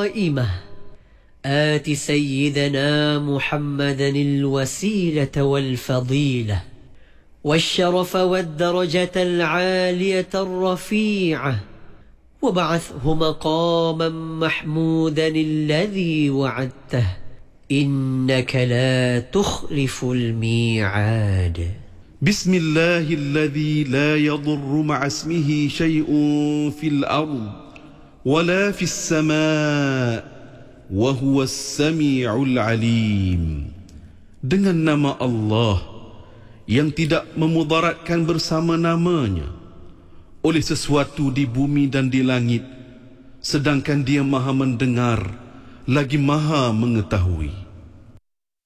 قائمة آت سيدنا محمدا الوسيلة والفضيلة والشرف والدرجة العالية الرفيعة وابعثه مقاما محمودا الذي وعدته إنك لا تخلف الميعاد. بسم الله الذي لا يضر مع اسمه شيء في الأرض ولا في السماء وهو السميع العليم. Dengan nama Allah yang tidak memudaratkan bersama namanya oleh sesuatu di bumi dan di langit, sedangkan Dia Maha mendengar lagi Maha mengetahui.